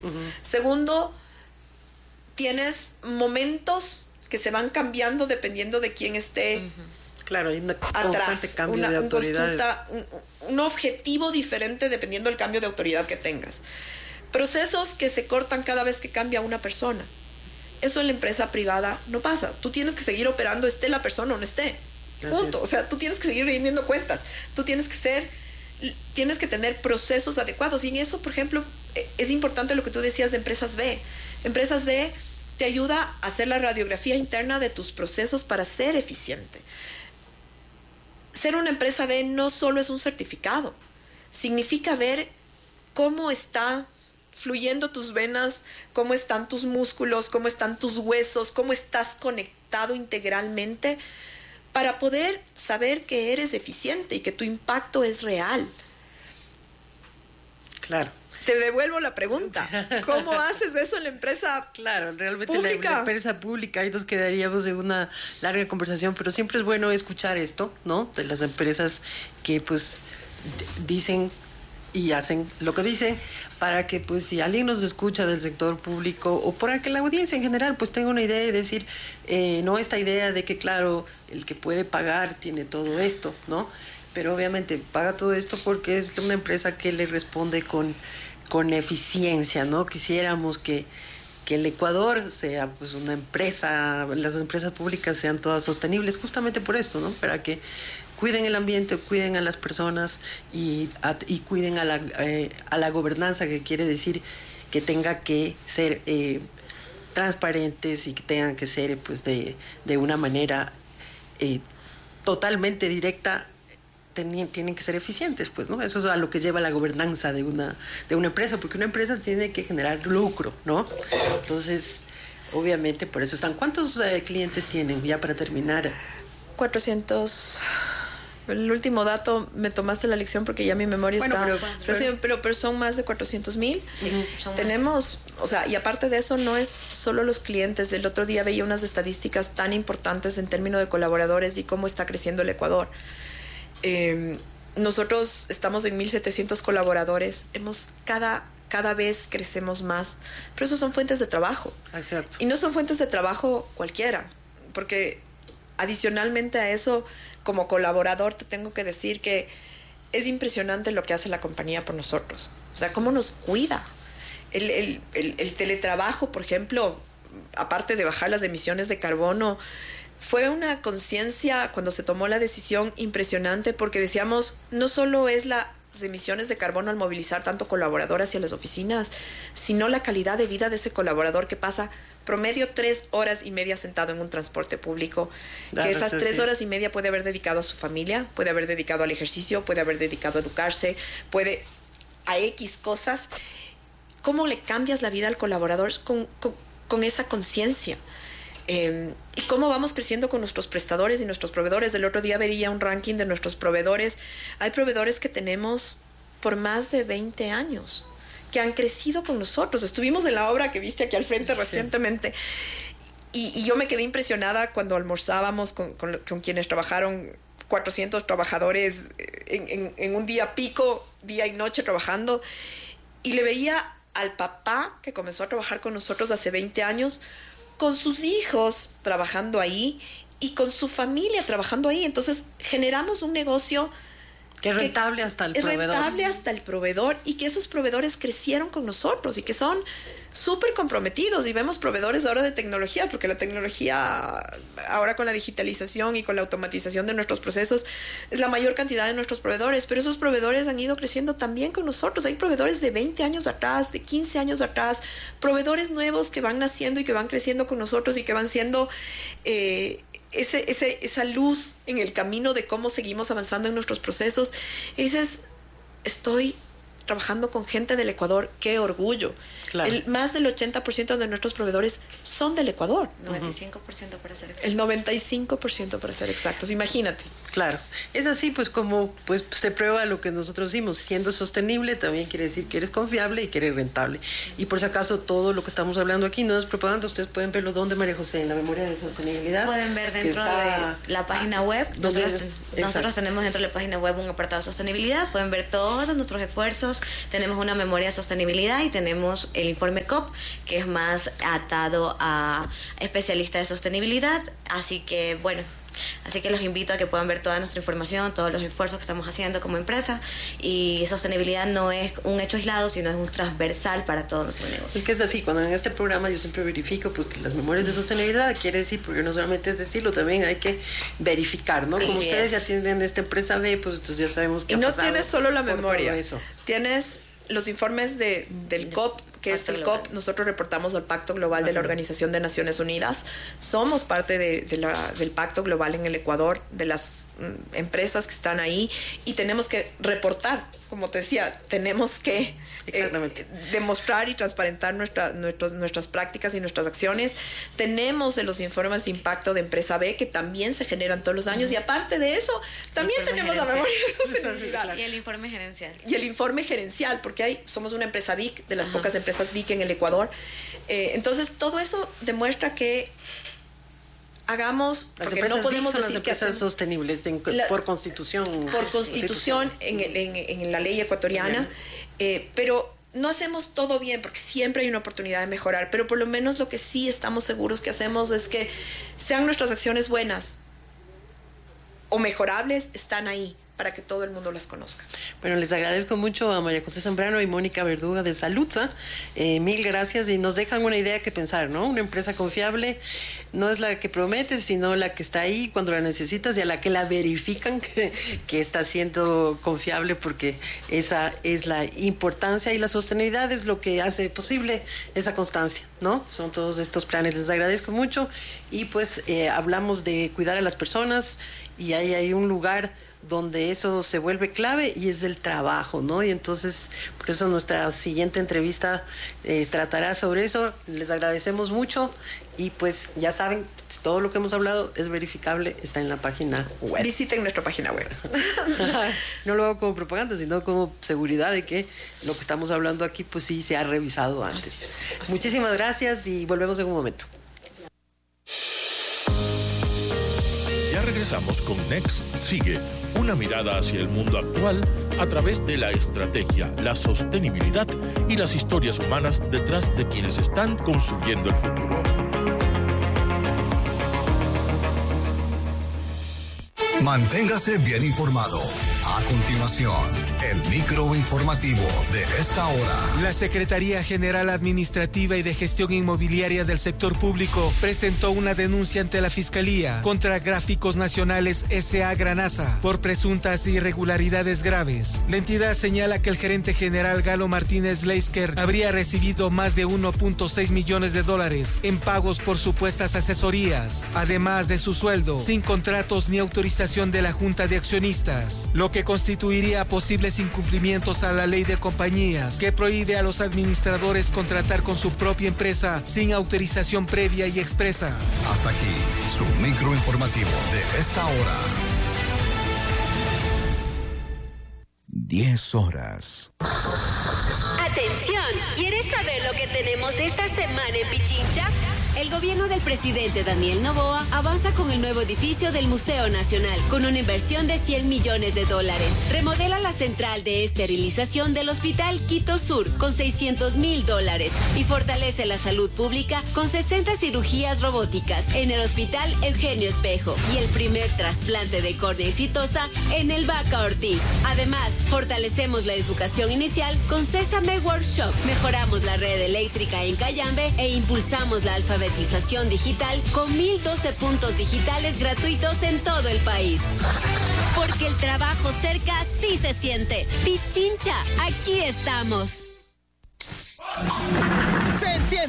Segundo, tienes momentos que se van cambiando dependiendo de quién esté claro, hay un atrás. constante cambio de autoridades. Un objetivo diferente dependiendo del cambio de autoridad que tengas. Procesos que se cortan cada vez que cambia una persona. Eso en la empresa privada no pasa. Tú tienes que seguir operando esté la persona o no esté. Punto. O sea, tú tienes que seguir rindiendo cuentas. Tú tienes que tener procesos adecuados. Y en eso, por ejemplo, es importante lo que tú decías de Empresas B. Empresas B te ayuda a hacer la radiografía interna de tus procesos para ser eficiente. Ser una empresa B no solo es un certificado. Significa ver cómo está fluyendo tus venas, cómo están tus músculos, cómo están tus huesos, cómo estás conectado integralmente para poder saber que eres eficiente y que tu impacto es real. Claro. Te devuelvo la pregunta. ¿Cómo haces eso en la empresa Claro, realmente pública? La empresa pública, ahí nos quedaríamos en una larga conversación, pero siempre es bueno escuchar esto, ¿no? De las empresas que pues dicen y hacen lo que dicen, para que pues si alguien nos escucha del sector público o para que la audiencia en general pues tenga una idea y decir, no esta idea de que claro, el que puede pagar tiene todo esto, ¿no? Pero obviamente paga todo esto porque es una empresa que le responde con eficiencia, ¿no? Quisiéramos que el Ecuador sea pues una empresa, las empresas públicas sean todas sostenibles justamente por esto, ¿no? Para que cuiden el ambiente, cuiden a las personas y cuiden a la gobernanza, que quiere decir que tenga que ser transparentes y que tengan que ser pues de una manera totalmente directa. Tienen que ser eficientes, pues, ¿no? Eso es a lo que lleva la gobernanza de una empresa, porque una empresa tiene que generar lucro, ¿no? Entonces, obviamente, por eso están. ¿Cuántos clientes tienen, ya para terminar? 400. El último dato, me tomaste la lección porque ya mi memoria está... Pero son más de 400,000. Sí, tenemos, o sea, y aparte de eso, no es solo los clientes. El otro día veía unas estadísticas tan importantes en términos de colaboradores y cómo está creciendo el Ecuador. Nosotros estamos en 1,700 colaboradores. Cada vez crecemos más. Pero esos son fuentes de trabajo. Exacto. Y no son fuentes de trabajo cualquiera. Porque adicionalmente a eso, como colaborador, te tengo que decir que es impresionante lo que hace la compañía por nosotros. O sea, cómo nos cuida. El teletrabajo, por ejemplo, aparte de bajar las emisiones de carbono, fue una conciencia cuando se tomó la decisión impresionante, porque decíamos, no solo es las emisiones de carbono al movilizar tanto colaborador hacia las oficinas, sino la calidad de vida de ese colaborador que pasa promedio 3 horas y media sentado en un transporte público, que esas 3 horas y media puede haber dedicado a su familia, puede haber dedicado al ejercicio, puede haber dedicado a educarse, puede a X cosas. ¿Cómo le cambias la vida al colaborador con esa conciencia? Y cómo vamos creciendo con nuestros prestadores y nuestros proveedores. El otro día veía un ranking de nuestros proveedores. Hay proveedores que tenemos por más de 20 años, que han crecido con nosotros. Estuvimos en la obra que viste aquí al frente recientemente. Y yo me quedé impresionada cuando almorzábamos con quienes trabajaron, 400 trabajadores en un día pico, día y noche trabajando. Y le veía al papá que comenzó a trabajar con nosotros hace 20 años, con sus hijos trabajando ahí y con su familia trabajando ahí. Entonces generamos un negocio que es rentable hasta el proveedor. Es rentable hasta el proveedor, y que esos proveedores crecieron con nosotros y que son súper comprometidos. Y vemos proveedores ahora de tecnología, porque la tecnología ahora con la digitalización y con la automatización de nuestros procesos es la mayor cantidad de nuestros proveedores, pero esos proveedores han ido creciendo también con nosotros. Hay proveedores de 20 años atrás, de 15 años atrás, proveedores nuevos que van naciendo y que van creciendo con nosotros y que van siendo esa luz en el camino de cómo seguimos avanzando en nuestros procesos. Y dices, estoy trabajando con gente del Ecuador, qué orgullo. Claro. Más del 80% de nuestros proveedores son del Ecuador. 95% para ser exactos. El 95% para ser exactos, imagínate. Claro, es así pues como pues se prueba lo que nosotros hicimos. Siendo sostenible también quiere decir que eres confiable y que eres rentable. Y por si acaso todo lo que estamos hablando aquí no es propaganda, ustedes pueden verlo donde, María José, en la memoria de sostenibilidad. Pueden ver dentro de la página web. Nosotros tenemos dentro de la página web un apartado de sostenibilidad. Pueden ver todos nuestros esfuerzos esfuerzos. Tenemos una memoria de sostenibilidad y tenemos el informe COP, que es más atado a especialistas de sostenibilidad. Así que, bueno, los invito a que puedan ver toda nuestra información, todos los esfuerzos que estamos haciendo como empresa. Y sostenibilidad no es un hecho aislado, sino es un transversal para todo nuestro negocio. Es que es así, cuando en este programa yo siempre verifico pues que las memorias de sostenibilidad quiere decir, porque no solamente es decirlo, también hay que verificar, ¿no? Como ustedes ya tienen esta empresa B, pues entonces ya sabemos que y no tienes solo la memoria, eso. Tienes los informes del COP, que es el COP. Nosotros reportamos al Pacto Global de la Organización de Naciones Unidas. Somos parte del Pacto Global en el Ecuador, de las empresas que están ahí, y tenemos que reportar, como te decía, tenemos que demostrar y transparentar nuestras prácticas y nuestras acciones. Tenemos los informes de impacto de empresa B, que también se generan todos los años, y aparte de eso, también tenemos la memoria de sostenibilidad. Y el informe gerencial. Y el informe gerencial, porque somos una empresa BIC, de las pocas empresas BIC en el Ecuador. Entonces, todo eso demuestra que hagamos, porque no podemos decir las empresas sostenibles por constitución. Por constitución en la ley ecuatoriana, pero no hacemos todo bien, porque siempre hay una oportunidad de mejorar, pero por lo menos lo que sí estamos seguros que hacemos es que sean nuestras acciones buenas o mejorables, están ahí para que todo el mundo las conozca. Bueno, les agradezco mucho a María José Zambrano y Mónica Verduga de Salutza. Mil gracias, y nos dejan una idea que pensar, ¿no? Una empresa confiable no es la que promete, sino la que está ahí cuando la necesitas y a la que la verifican que está siendo confiable, porque esa es la importancia, y la sostenibilidad es lo que hace posible esa constancia, ¿no? Son todos estos planes. Les agradezco mucho, y pues hablamos de cuidar a las personas, y ahí hay un lugar donde eso se vuelve clave, y es el trabajo, ¿no? Y entonces, por eso nuestra siguiente entrevista tratará sobre eso. Les agradecemos mucho, y pues ya saben, todo lo que hemos hablado es verificable, está en la página web. Visiten nuestra página web. No lo hago como propaganda, sino como seguridad de que lo que estamos hablando aquí, pues sí se ha revisado antes. Así es. Muchísimas gracias, y volvemos en un momento. Ya regresamos con Next Sigue, una mirada hacia el mundo actual a través de la estrategia, la sostenibilidad y las historias humanas detrás de quienes están construyendo el futuro. Manténgase bien informado. A continuación, el microinformativo de esta hora. La Secretaría General Administrativa y de Gestión Inmobiliaria del Sector Público presentó una denuncia ante la Fiscalía contra Gráficos Nacionales S.A. Granasa por presuntas irregularidades graves. La entidad señala que el gerente general Galo Martínez Leisker habría recibido más de 1.6 millones de dólares en pagos por supuestas asesorías, además de su sueldo, sin contratos ni autorización de la Junta de Accionistas, lo que constituiría posibles incumplimientos a la ley de compañías, que prohíbe a los administradores contratar con su propia empresa sin autorización previa y expresa. Hasta aquí, su microinformativo de esta hora. 10 horas. Atención, ¿quieres saber lo que tenemos esta semana en Pichincha? El gobierno del presidente Daniel Noboa avanza con el nuevo edificio del Museo Nacional, con una inversión de $100 millones. Remodela la central de esterilización del Hospital Quito Sur con $600,000 y fortalece la salud pública con 60 cirugías robóticas en el Hospital Eugenio Espejo y el primer trasplante de córnea exitosa en el Vaca Ortiz. Además, fortalecemos la educación inicial con Sésame Workshop, mejoramos la red eléctrica en Cayambe e impulsamos la alfabetización digital con 1,012 puntos digitales gratuitos en todo el país. Porque el trabajo cerca sí se siente. Pichincha, aquí estamos. Se enciende